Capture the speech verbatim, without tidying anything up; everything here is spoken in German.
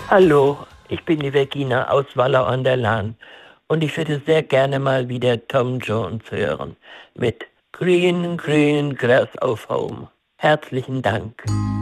Hallo, ich bin die Vergina aus Wallau an der Lahn und ich würde sehr gerne mal wieder Tom Jones hören mit Green, Green Grass of Home. Herzlichen Dank.